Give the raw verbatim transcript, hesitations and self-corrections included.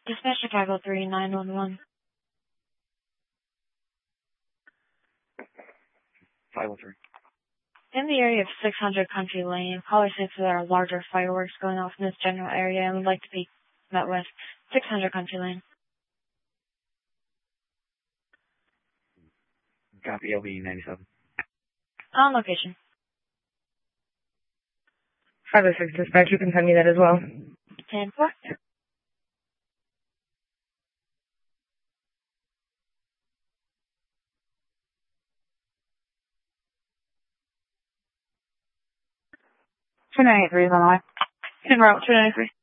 Dispatch Chicago three nine one one. five oh three. In the area of six hundred Country Lane, caller states that there are larger fireworks going off in this general area and would like to be met with six hundred Country Lane. Copy, L B ninety-seven. On location. five oh six Dispatch, you can send me that as well. ten four. two ninety-three is on the way. En route, two ninety-three.